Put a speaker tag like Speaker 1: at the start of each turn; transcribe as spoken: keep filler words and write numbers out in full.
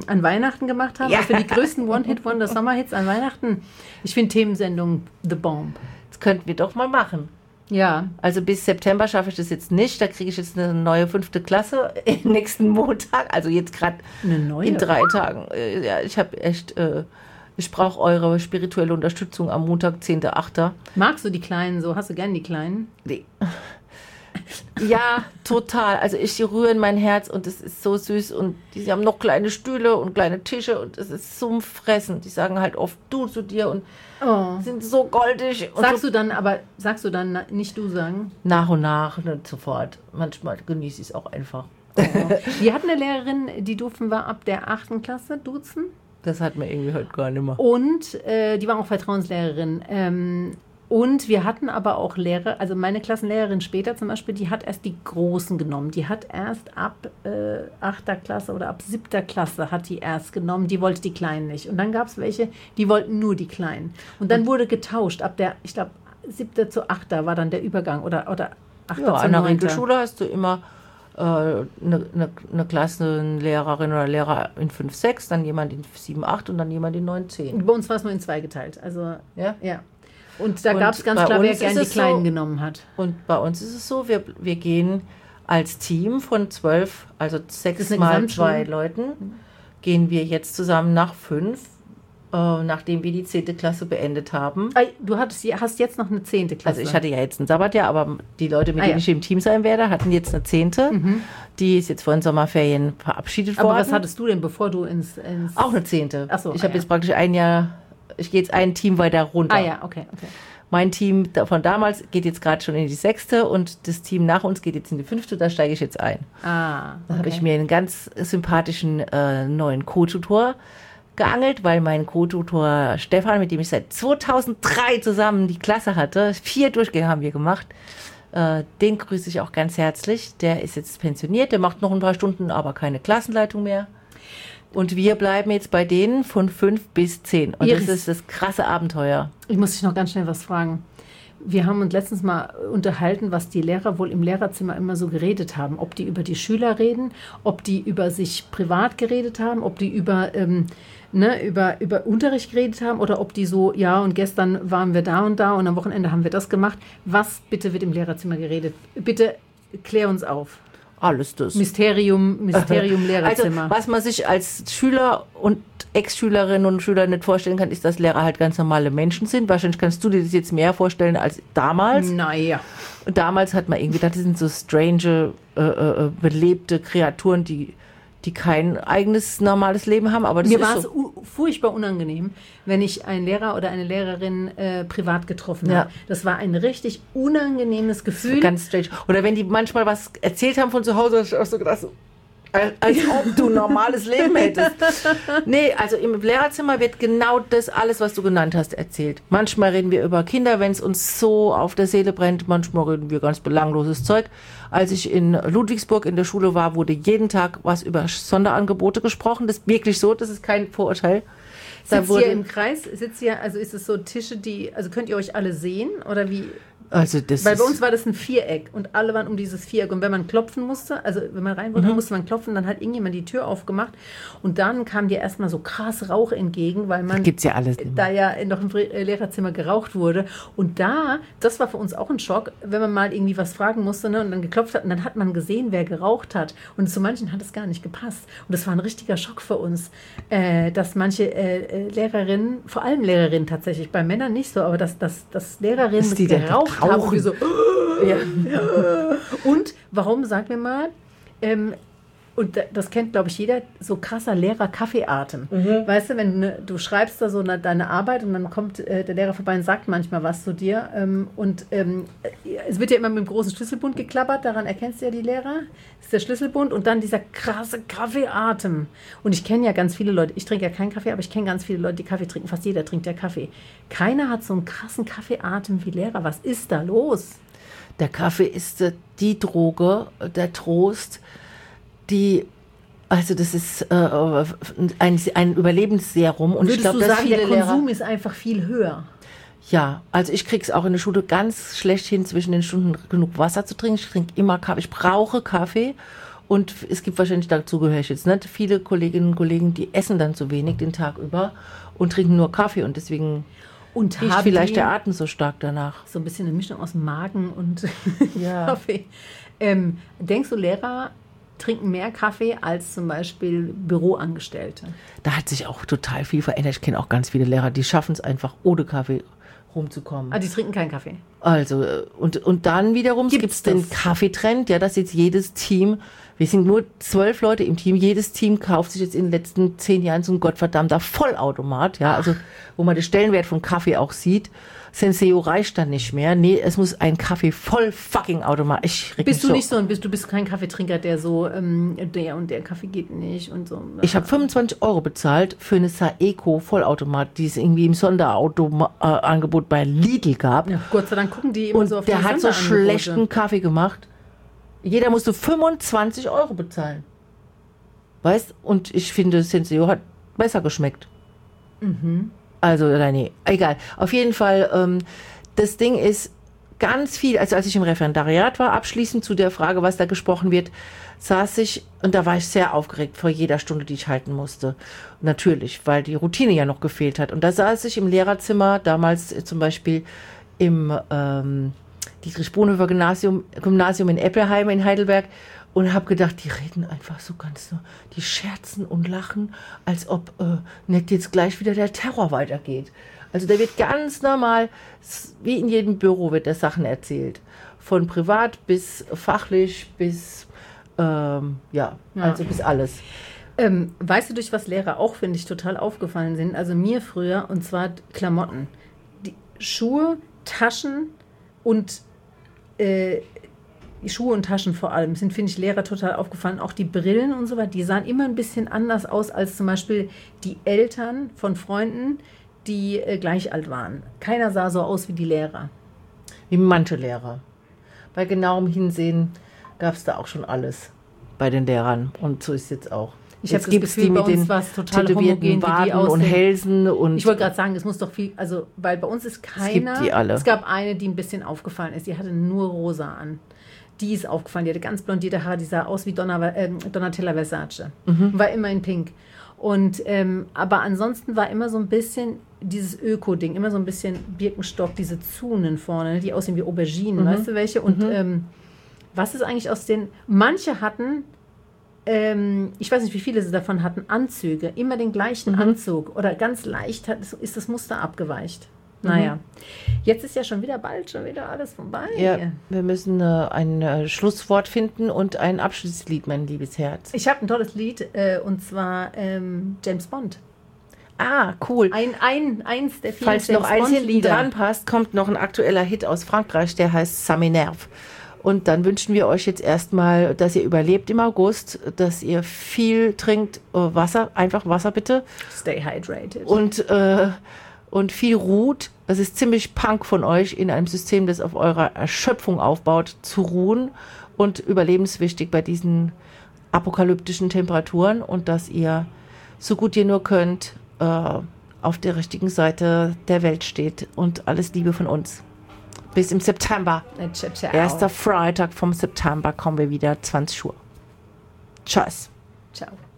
Speaker 1: an Weihnachten gemacht haben? Ja. Also für die größten One-Hit-Wonder Sommerhits an Weihnachten? Ich finde Themensendung The Bomb.
Speaker 2: Das könnten wir doch mal machen.
Speaker 1: Ja.
Speaker 2: Also bis September schaffe ich das jetzt nicht. Da kriege ich jetzt eine neue fünfte Klasse nächsten Montag. Also jetzt gerade in drei Tagen. Ja, ich habe echt, äh, ich brauche eure spirituelle Unterstützung am Montag, zehnter achter
Speaker 1: Magst du die Kleinen so? Hast du gern die Kleinen?
Speaker 2: Nee. Ja, total. Also ich, die rühren mein Herz und es ist so süß und die haben noch kleine Stühle und kleine Tische und es ist zum Fressen. Die sagen halt oft du zu dir und oh. sind so goldig. Und
Speaker 1: sagst
Speaker 2: so
Speaker 1: du dann, aber sagst du dann nicht du sagen?
Speaker 2: Nach und nach, nicht sofort. Manchmal genieße ich es auch einfach.
Speaker 1: Oh. Wir hatten eine Lehrerin, die durften wir ab der achten Klasse duzen.
Speaker 2: Das hat man irgendwie heute gar nicht mehr.
Speaker 1: Und äh, die war auch Vertrauenslehrerin. Ähm, Und wir hatten aber auch Lehrer, also meine Klassenlehrerin später zum Beispiel, die hat erst die Großen genommen. Die hat erst ab äh, achter Klasse oder ab siebter Klasse hat die erst genommen. Die wollte die Kleinen nicht. Und dann gab es welche, die wollten nur die Kleinen. Und dann wurde getauscht. Ab der, ich glaube, siebter zu achter war dann der Übergang. Oder, oder achter
Speaker 2: ja,
Speaker 1: zu
Speaker 2: an der
Speaker 1: neunter.
Speaker 2: Regelschule hast du immer eine äh, ne, ne, ne Klassenlehrerin oder Lehrer in fünf sechs, dann jemand in sieben acht und dann jemand in neun zehn.
Speaker 1: Bei uns war es nur in zwei geteilt. Also,
Speaker 2: ja.
Speaker 1: ja. Und da gab es ganz klar, wer gerne die Kleinen so, genommen hat.
Speaker 2: Und bei uns ist es so, wir, wir gehen als Team von zwölf, also sechs mal zwei Leuten, gehen wir jetzt zusammen nach fünf, äh, nachdem wir die zehnte Klasse beendet haben.
Speaker 1: Du hattest, hast jetzt noch eine zehnte Klasse.
Speaker 2: Also ich hatte ja jetzt ein Sabbatjahr, aber die Leute, mit ah, denen ja. ich im Team sein werde, hatten jetzt eine zehnte. Mhm. Die ist jetzt vor den Sommerferien verabschiedet
Speaker 1: aber
Speaker 2: worden.
Speaker 1: Aber was hattest du denn, bevor du ins... ins
Speaker 2: Auch eine zehnte.
Speaker 1: Ach so,
Speaker 2: ich
Speaker 1: ah,
Speaker 2: habe
Speaker 1: ja.
Speaker 2: jetzt praktisch ein Jahr... Ich gehe jetzt ein Team weiter runter.
Speaker 1: Ah ja, okay, okay.
Speaker 2: Mein Team von damals geht jetzt gerade schon in die sechste und das Team nach uns geht jetzt in die fünfte, da steige ich jetzt ein.
Speaker 1: Ah, okay.
Speaker 2: Da habe ich mir einen ganz sympathischen äh, neuen Co-Tutor geangelt, weil mein Co-Tutor Stefan, mit dem ich seit zweitausenddrei zusammen die Klasse hatte, vier Durchgänge haben wir gemacht, äh, den grüße ich auch ganz herzlich. Der ist jetzt pensioniert, der macht noch ein paar Stunden, aber keine Klassenleitung mehr. Und wir bleiben jetzt bei denen von fünf bis zehn. Und Iris, das ist das krasse Abenteuer.
Speaker 1: Ich muss dich noch ganz schnell was fragen. Wir haben uns letztens mal unterhalten, was die Lehrer wohl im Lehrerzimmer immer so geredet haben. Ob die über die Schüler reden, ob die über sich privat geredet haben, ob die über, ähm, ne, über, über Unterricht geredet haben oder ob die so, ja, und gestern waren wir da und da und am Wochenende haben wir das gemacht. Was bitte wird im Lehrerzimmer geredet? Bitte klär uns auf.
Speaker 2: Alles das.
Speaker 1: Mysterium, Mysterium Lehrerzimmer.
Speaker 2: Also, was man sich als Schüler und Ex-Schülerinnen und Schüler nicht vorstellen kann, ist, dass Lehrer halt ganz normale Menschen sind. Wahrscheinlich kannst du dir das jetzt mehr vorstellen als damals.
Speaker 1: Naja.
Speaker 2: Und damals hat man irgendwie gedacht, das sind so strange, äh, äh, belebte Kreaturen, die, die kein eigenes normales Leben haben. Aber das
Speaker 1: Mir
Speaker 2: ist
Speaker 1: war es
Speaker 2: so
Speaker 1: u- furchtbar unangenehm, wenn ich einen Lehrer oder eine Lehrerin äh, privat getroffen habe.
Speaker 2: Ja.
Speaker 1: Das war ein richtig unangenehmes Gefühl.
Speaker 2: Ganz strange. Oder wenn die manchmal was erzählt haben von zu Hause, hast du auch so gedacht, so, als, als ob du ein normales Leben hättest. Nee, also im Lehrerzimmer wird genau das alles, was du genannt hast, erzählt. Manchmal reden wir über Kinder, wenn es uns so auf der Seele brennt. Manchmal reden wir ganz belangloses Zeug. Als ich in Ludwigsburg in der Schule war, wurde jeden Tag was über Sonderangebote gesprochen. Das ist wirklich so, das ist kein Vorurteil.
Speaker 1: Da sitzt ihr im Kreis? Sitzt ihr, also ist es so Tische, die, also könnt ihr euch alle sehen oder wie?
Speaker 2: Also das
Speaker 1: Weil bei uns war das ein Viereck und alle waren um dieses Viereck. Und wenn man klopfen musste, also wenn man rein wollte, mhm. musste man klopfen, dann hat irgendjemand die Tür aufgemacht. Und dann kam dir erstmal so krass Rauch entgegen, weil man
Speaker 2: gibt's ja alles
Speaker 1: da ja noch im Lehrerzimmer geraucht wurde. Und da, das war für uns auch ein Schock, wenn man mal irgendwie was fragen musste, ne, und dann geklopft hat und dann hat man gesehen, wer geraucht hat. Und zu manchen hat es gar nicht gepasst. Und das war ein richtiger Schock für uns, äh, dass manche äh, Lehrerinnen, vor allem Lehrerinnen tatsächlich, bei Männern nicht so, aber dass, dass, dass Lehrerinnen
Speaker 2: dass die
Speaker 1: geraucht haben. Und, so,
Speaker 2: ja.
Speaker 1: Und warum, sag mir mal, ähm, und das kennt, glaube ich, jeder, so krasser Lehrer-Kaffeeatem. Mhm. Weißt du, wenn du, ne, du schreibst da so eine, deine Arbeit und dann kommt äh, der Lehrer vorbei und sagt manchmal was zu dir. Ähm, und ähm, es wird ja immer mit dem großen Schlüsselbund geklappert, daran erkennst du ja die Lehrer. Das ist der Schlüsselbund und dann dieser krasse Kaffeeatem. Und ich kenne ja ganz viele Leute, ich trinke ja keinen Kaffee, aber ich kenne ganz viele Leute, die Kaffee trinken. Fast jeder trinkt ja Kaffee. Keiner hat so einen krassen Kaffeeatem wie Lehrer. Was ist da los?
Speaker 2: Der Kaffee ist äh, die Droge, der Trost, die, also das ist äh, ein, ein Überlebensserum. Und
Speaker 1: würdest
Speaker 2: ich glaube,
Speaker 1: du
Speaker 2: dass
Speaker 1: sagen,
Speaker 2: viele
Speaker 1: der Konsum
Speaker 2: Lehrer,
Speaker 1: ist einfach viel höher?
Speaker 2: Ja, also ich kriege es auch in der Schule ganz schlecht hin, zwischen den Stunden genug Wasser zu trinken. Ich trinke immer Kaffee, ich brauche Kaffee. Und es gibt wahrscheinlich, dazu gehöre ich jetzt nicht, viele Kolleginnen und Kollegen, die essen dann zu wenig den Tag über und trinken nur Kaffee und deswegen
Speaker 1: Und
Speaker 2: riecht
Speaker 1: haben
Speaker 2: vielleicht
Speaker 1: die
Speaker 2: der Atem so stark danach.
Speaker 1: so ein bisschen eine Mischung aus Magen und
Speaker 2: Ja.
Speaker 1: Kaffee. Ähm, denkst du, Lehrer trinken mehr Kaffee als zum Beispiel Büroangestellte?
Speaker 2: Da hat sich auch total viel verändert. Ich kenne auch ganz viele Lehrer, die schaffen es einfach ohne Kaffee rumzukommen.
Speaker 1: Ah, die trinken keinen Kaffee.
Speaker 2: Also, äh, und, und dann wiederum gibt
Speaker 1: Gibt's
Speaker 2: es den
Speaker 1: das?
Speaker 2: Kaffeetrend, ja, dass jetzt jedes Team, wir sind nur zwölf Leute im Team, jedes Team kauft sich jetzt in den letzten zehn Jahren so ein gottverdammter Vollautomat, ja, also, wo man den Stellenwert von Kaffee auch sieht. Senseo reicht dann nicht mehr. Nee, es muss ein Kaffee voll fucking Automat. Ich reg
Speaker 1: Bist
Speaker 2: mich
Speaker 1: du
Speaker 2: so.
Speaker 1: nicht so ein, bist, du bist kein Kaffeetrinker, der so, ähm, der und der Kaffee geht nicht und so.
Speaker 2: Ich habe fünfundzwanzig Euro bezahlt für eine Saeco Vollautomat, die es irgendwie im Sonderangebot bei Lidl gab.
Speaker 1: Ja, Gott sei Dank gucken die immer
Speaker 2: Und
Speaker 1: so auf
Speaker 2: der
Speaker 1: die
Speaker 2: hat so
Speaker 1: Sonderangebote.
Speaker 2: schlechten Kaffee gemacht. Jeder musste fünfundzwanzig Euro bezahlen. Weißt? Und ich finde, Senseo hat besser geschmeckt.
Speaker 1: Mhm.
Speaker 2: Also, nein, nee, egal. Auf jeden Fall, ähm, das Ding ist ganz viel, also als ich im Referendariat war, abschließend zu der Frage, was da gesprochen wird, saß ich, und da war ich sehr aufgeregt vor jeder Stunde, die ich halten musste. Natürlich, weil die Routine ja noch gefehlt hat. Und da saß ich im Lehrerzimmer, damals äh, zum Beispiel im ähm, Dietrich-Bonhoeffer Gymnasium, Gymnasium in Eppelheim in Heidelberg, und habe gedacht, die reden einfach so ganz, nur, die scherzen und lachen, als ob äh, nicht jetzt gleich wieder der Terror weitergeht. Also da wird ganz normal, wie in jedem Büro wird da Sachen erzählt. Von privat bis fachlich bis, ähm, ja,
Speaker 1: Ja.
Speaker 2: also bis alles.
Speaker 1: Ähm, weißt du, durch was Lehrer auch, finde ich, total aufgefallen sind? Also mir früher, und zwar Klamotten. Die Schuhe, Taschen und äh, die Schuhe und Taschen vor allem sind, finde ich, Lehrer total aufgefallen. Auch die Brillen und so weiter, die sahen immer ein bisschen anders aus als zum Beispiel die Eltern von Freunden, die äh, gleich alt waren. Keiner sah so aus wie die Lehrer.
Speaker 2: Wie manche Lehrer. Bei genauem Hinsehen gab es da auch schon alles bei den Lehrern. Und so ist es jetzt auch.
Speaker 1: Ich
Speaker 2: Jetzt
Speaker 1: habe das
Speaker 2: gibt's
Speaker 1: Gefühl,
Speaker 2: die
Speaker 1: bei
Speaker 2: mit
Speaker 1: uns
Speaker 2: den
Speaker 1: war es total
Speaker 2: tätowierten
Speaker 1: homogen, wie die
Speaker 2: Waden und
Speaker 1: aussehen.
Speaker 2: Hälsen. Und
Speaker 1: Ich wollte gerade sagen, es muss doch viel, also, weil bei uns ist keiner.
Speaker 2: gibt die alle.
Speaker 1: Es gab eine, die ein bisschen aufgefallen ist. Die hatte nur rosa an. Die ist aufgefallen. Die hatte ganz blondierte Haare. Die sah aus wie Donna, äh, Donatella Versace.
Speaker 2: Mhm.
Speaker 1: War immer in Pink. Und, ähm, aber ansonsten war immer so ein bisschen dieses Öko-Ding, immer so ein bisschen Birkenstock, diese Zunen vorne, die aussehen wie Auberginen,
Speaker 2: Mhm.
Speaker 1: weißt du welche? Und
Speaker 2: Mhm.
Speaker 1: ähm, was ist eigentlich aus den, manche hatten, ähm, ich weiß nicht, wie viele sie davon hatten, Anzüge, immer den gleichen
Speaker 2: Mhm.
Speaker 1: Anzug oder ganz leicht hat, ist das Muster abgeweicht. Naja, jetzt ist ja schon wieder bald, schon wieder alles vorbei.
Speaker 2: Ja, wir müssen äh, ein äh, Schlusswort finden und ein Abschlusslied, mein liebes Herz.
Speaker 1: Ich habe ein tolles Lied, äh, und zwar ähm, James Bond.
Speaker 2: Ah, cool.
Speaker 1: Ein, ein, eins der vielen
Speaker 2: Falls noch
Speaker 1: James
Speaker 2: eins hinten
Speaker 1: Bond-Lieder.
Speaker 2: dran passt, kommt noch ein aktueller Hit aus Frankreich, der heißt Ça m'énerve. Und dann wünschen wir euch jetzt erstmal, dass ihr überlebt im August, dass ihr viel trinkt, äh, Wasser, einfach Wasser bitte.
Speaker 1: Stay hydrated.
Speaker 2: Und, äh, und viel ruht. Das ist ziemlich punk von euch, in einem System, das auf eurer Erschöpfung aufbaut, zu ruhen. Und überlebenswichtig bei diesen apokalyptischen Temperaturen. Und dass ihr, so gut ihr nur könnt, äh, auf der richtigen Seite der Welt steht. Und alles Liebe von uns. Bis im September.
Speaker 1: Ciao, ciao.
Speaker 2: Erster Freitag vom September kommen wir wieder, zwanzig Uhr. Tschüss.
Speaker 1: Ciao.